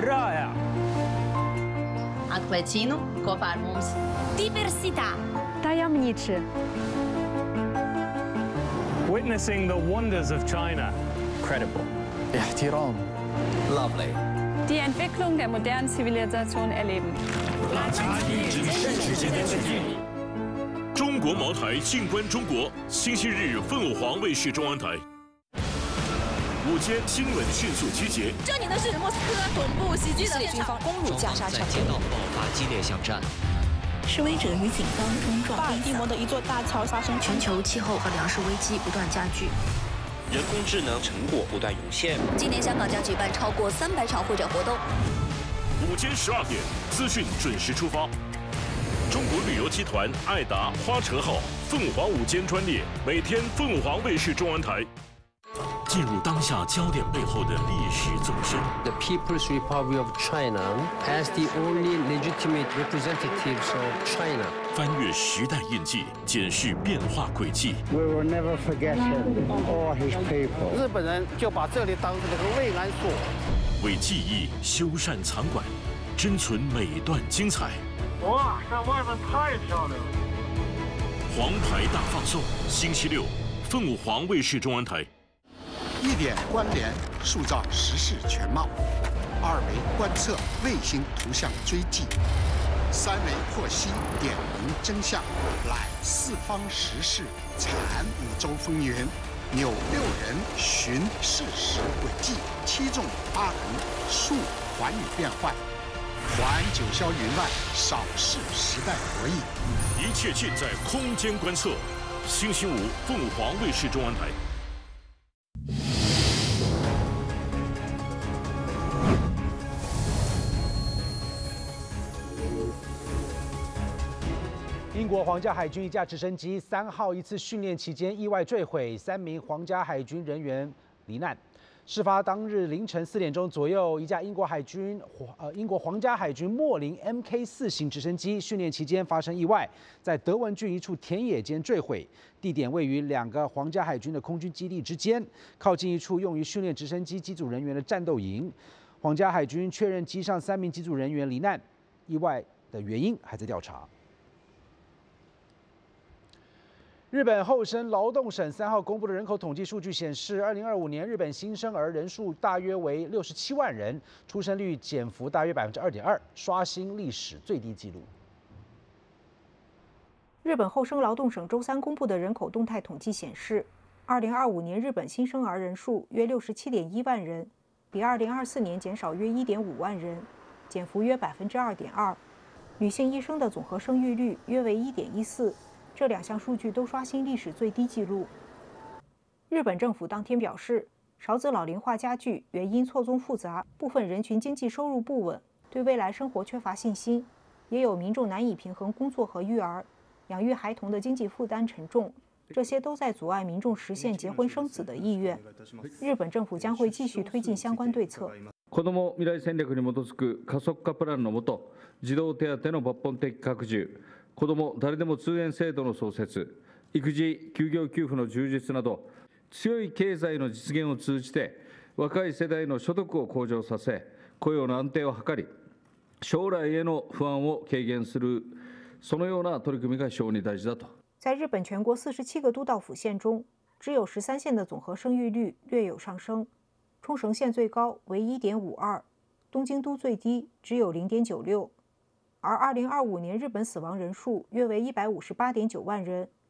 رائع. Atklāj kopā ar mums. Diversitā. Tajemniczy. Witnessing the wonders of China. Credible. احترام. Lovely. Die Entwicklung der modernen Zivilisation erleben. 中国茅台静观中国，星期日凤凰卫视中央台。午间新闻迅速集结。 这里呢是莫斯科总部袭击的军方攻入加沙城， 街道爆发激烈巷战。 示威者与警方冲撞。 巴尔的摩的一座大桥发生全球气候和粮食危机不断加剧。 人工智能成果不断涌现。 今年香港将举办超过300场会展活动。 午间12点，资讯准时出发。中国旅游集团爱达花车号凤凰午间专列，每天凤凰卫视中央台。进入当下焦点背后的历史纵深。 The People's Republic of China as the only legitimate representatives of China. 翻越时代印记，检视变化轨迹。 We will never forget him or his people. 日本人就把这里当成了个慰安所。 为记忆修缮藏馆，珍存每段精彩。 哇，这外面太漂亮了！ 黄牌大放送，星期六，凤凰卫视中央台。 1点关联，塑造时事全貌；2维观测，卫星图像追迹；3维获悉，点明真相，揽四方时事，产五洲风云，扭6人寻事实轨迹，7纵8横，述寰宇变幻，还九霄云外，扫视时代博弈。 一切尽在空间观测。星期五，凤凰卫视中央台。 英国皇家海军一架直升机3号一次训练期间意外坠毁，3名皇家海军人员罹难。事发当日凌晨4点钟左右，一架英国皇家海军莫林 Mk4型直升机训练期间发生意外，在德文郡一处田野间坠毁，地点位于2个皇家海军的空军基地之间，靠近一处用于训练直升机机组人员的战斗营。皇家海军确认机上3名机组人员罹难，意外的原因还在调查。日本厚生劳动省3号公布的人口统计数据显示，2025年日本新生儿人数大约为67万人，出生率减幅大约2.2%，刷新历史最低纪录。 日本厚生劳动省周3公布的人口动态统计显示，2025年日本新生儿人数约67.1万人，比2024年减少约1.5万人，减幅约2.2%。女性一生的总和生育率约为1.14。这2项数据都刷新历史最低纪录。日本政府当天表示，少子老龄化加剧，原因错综复杂，部分人群经济收入不稳，对未来生活缺乏信心，也有民众难以平衡工作和育儿，养育孩童的经济负担沉重，这些都在阻碍民众实现结婚生子的意愿。日本政府将会继续推进相关对策。 子ども未来戦略に基づく加速化プランの下、児童手当の抜本的拡充。子ども誰でも通園制度の創設、育児休業給付の充実など、強い経済の実現を通じて、若い世代の所得を向上させ、雇用の安定を図り、将来への不安を軽減する、そのような取り組みが非常に大事だと。 在日本全国47个都道府县中，只有13县的总和生育率略有上升，冲绳县最高为1.52，东京都最低只有0.96。而2025年日本死亡人数约为158.9万人，